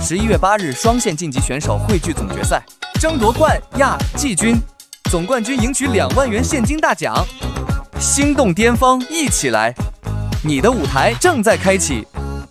11月8日，双线晋级选手汇聚总决赛，争夺冠亚季军，总冠军赢取2万元现金大奖。心动巅峰，一起来！你的舞台正在开启。